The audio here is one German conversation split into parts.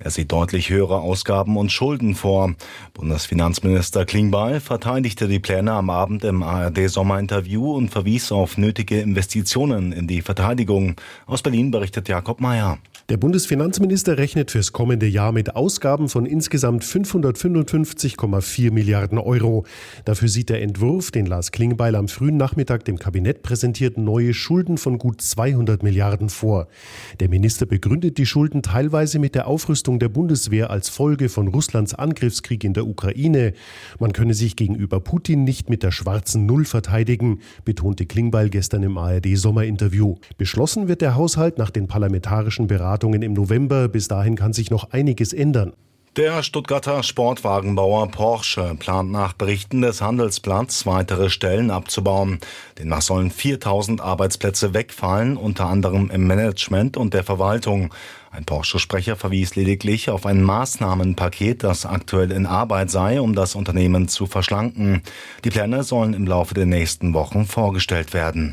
Er sieht deutlich höhere Ausgaben und Schulden vor. Bundesfinanzminister Klingbeil verteidigte die Pläne am Abend im ARD-Sommerinterview und verwies auf nötige Investitionen in die Verteidigung. Aus Berlin berichtet Jakob Mayer. Der Bundesfinanzminister rechnet fürs kommende Jahr mit Ausgaben von insgesamt 555,4 Milliarden Euro. Dafür sieht der Entwurf, den Lars Klingbeil am frühen Nachmittag dem Kabinett präsentiert, neue Schulden von gut 200 Milliarden vor. Der Minister begründet die Schulden teilweise mit der Aufrüstung der Bundeswehr als Folge von Russlands Angriffskrieg in der Ukraine. Man könne sich gegenüber Putin nicht mit der schwarzen Null verteidigen, betonte Klingbeil gestern im ARD-Sommerinterview. Beschlossen wird der Haushalt nach den parlamentarischen Beratungen im November. Bis dahin kann sich noch einiges ändern. Der Stuttgarter Sportwagenbauer Porsche plant nach Berichten des Handelsblatts weitere Stellen abzubauen. Demnach sollen 4.000 Arbeitsplätze wegfallen, unter anderem im Management und der Verwaltung. Ein Porsche-Sprecher verwies lediglich auf ein Maßnahmenpaket, das aktuell in Arbeit sei, um das Unternehmen zu verschlanken. Die Pläne sollen im Laufe der nächsten Wochen vorgestellt werden.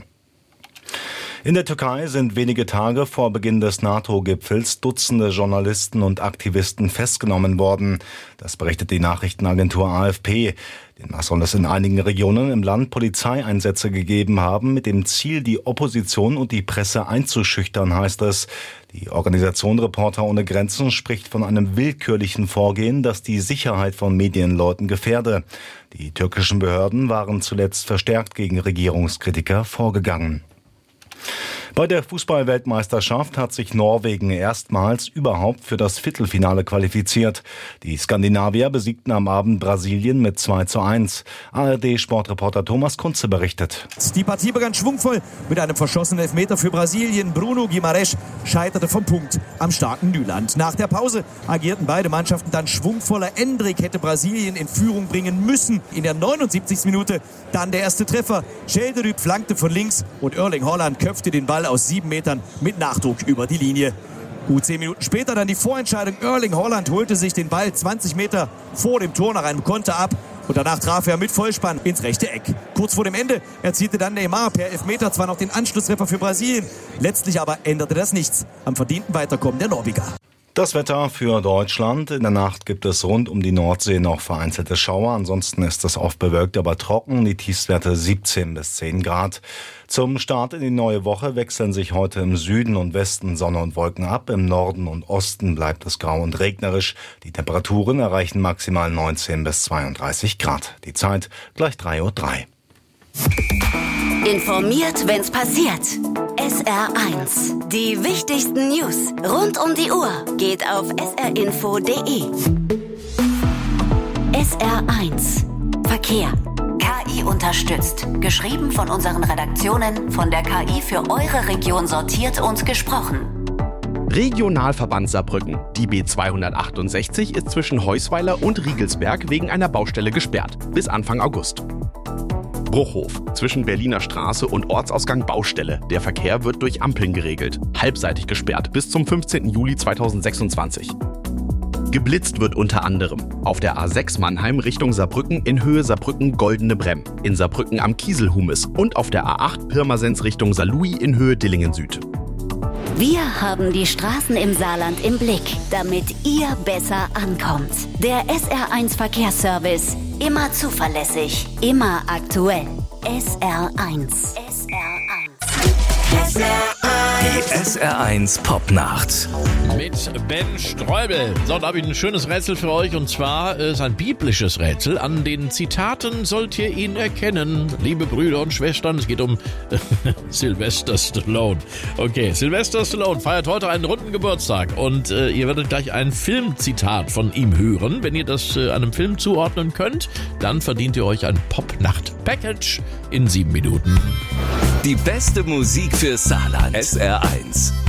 In der Türkei sind wenige Tage vor Beginn des NATO-Gipfels Dutzende Journalisten und Aktivisten festgenommen worden. Das berichtet die Nachrichtenagentur AFP. Demnach soll es in einigen Regionen im Land Polizeieinsätze gegeben haben, mit dem Ziel, die Opposition und die Presse einzuschüchtern, heißt es. Die Organisation Reporter ohne Grenzen spricht von einem willkürlichen Vorgehen, das die Sicherheit von Medienleuten gefährde. Die türkischen Behörden waren zuletzt verstärkt gegen Regierungskritiker vorgegangen. Bei der Fußball-Weltmeisterschaft hat sich Norwegen erstmals überhaupt für das Viertelfinale qualifiziert. Die Skandinavier besiegten am Abend Brasilien mit 2:1. ARD-Sportreporter Thomas Kunze berichtet. Die Partie begann schwungvoll mit einem verschossenen Elfmeter für Brasilien. Bruno Guimarães scheiterte vom Punkt am starken Nyland. Nach der Pause agierten beide Mannschaften dann schwungvoller. Endrick hätte Brasilien in Führung bringen müssen. In der 79. Minute dann der erste Treffer. Schelderüb flankte von links und Erling Haaland köpfte den Ball aus 7 Metern mit Nachdruck über die Linie. Gut 10 Minuten später dann die Vorentscheidung. Erling Haaland holte sich den Ball 20 Meter vor dem Tor nach einem Konter ab. Und danach traf er mit Vollspann ins rechte Eck. Kurz vor dem Ende erzielte dann Neymar per Elfmeter zwar noch den Anschlusstreffer für Brasilien. Letztlich aber änderte das nichts am verdienten Weiterkommen der Norweger. Das Wetter für Deutschland. In der Nacht gibt es rund um die Nordsee noch vereinzelte Schauer. Ansonsten ist es oft bewölkt, aber trocken. Die Tiefstwerte 17 bis 10 Grad. Zum Start in die neue Woche wechseln sich heute im Süden und Westen Sonne und Wolken ab. Im Norden und Osten bleibt es grau und regnerisch. Die Temperaturen erreichen maximal 19 bis 32 Grad. Die Zeit gleich 3:03 Uhr. Informiert, wenn's passiert. SR1. Die wichtigsten News rund um die Uhr geht auf srinfo.de. SR1. Verkehr. KI unterstützt. Geschrieben von unseren Redaktionen, von der KI für eure Region sortiert und gesprochen. Regionalverband Saarbrücken. Die B268 ist zwischen Heusweiler und Riegelsberg wegen einer Baustelle gesperrt. Bis Anfang August. Bruchhof. Zwischen Berliner Straße und Ortsausgang Baustelle. Der Verkehr wird durch Ampeln geregelt. Halbseitig gesperrt bis zum 15. Juli 2026. Geblitzt wird unter anderem auf der A6 Mannheim Richtung Saarbrücken in Höhe Saarbrücken-Goldene Bremm, in Saarbrücken am Kieselhumis und auf der A8 Pirmasens Richtung Saarlouis in Höhe Dillingen Süd. Wir haben die Straßen im Saarland im Blick, damit ihr besser ankommt. Der SR1 Verkehrsservice. Immer zuverlässig, immer aktuell. SR1. Die SR1 Popnacht. Mit Ben Streubel. So, da habe ich ein schönes Rätsel für euch. Und zwar ist ein biblisches Rätsel. An den Zitaten sollt ihr ihn erkennen. Liebe Brüder und Schwestern, es geht um Sylvester Stallone. Okay, Sylvester Stallone feiert heute einen runden Geburtstag. Und ihr werdet gleich ein Filmzitat von ihm hören. Wenn ihr das einem Film zuordnen könnt, dann verdient ihr euch ein Popnacht-Package in 7 Minuten. Die beste Musik für Saarland. SR1.